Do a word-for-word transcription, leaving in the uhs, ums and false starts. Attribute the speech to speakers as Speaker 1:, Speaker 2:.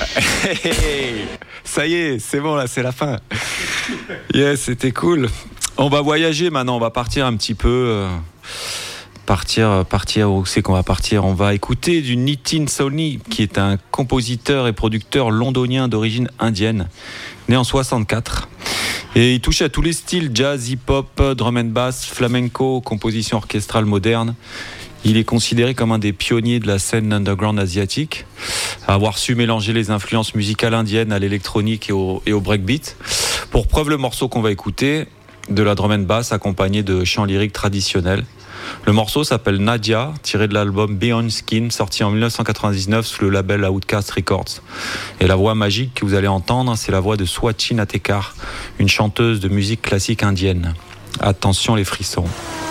Speaker 1: Hey, ça y est, c'est bon là, c'est la fin. Yes, c'était cool. On va voyager maintenant, on va partir un petit peu. Euh, partir, partir où c'est qu'on va partir? On va écouter du Nitin Sawhney, qui est un compositeur et producteur londonien d'origine indienne, né en soixante-quatre. Et il touche à tous les styles, jazz, hip-hop, drum and bass, flamenco, composition orchestrale moderne. Il est considéré comme un des pionniers de la scène underground asiatique, à avoir su mélanger les influences musicales indiennes à l'électronique et au, et au breakbeat. Pour preuve, le morceau qu'on va écouter, de la drum and bass accompagné de chants lyriques traditionnels. Le morceau s'appelle Nadia, tiré de l'album Beyond Skin, sorti en dix-neuf cent quatre-vingt-dix-neuf sous le label Outcast Records. Et la voix magique que vous allez entendre, c'est la voix de Swati Natekar, une chanteuse de musique classique indienne. Attention les frissons.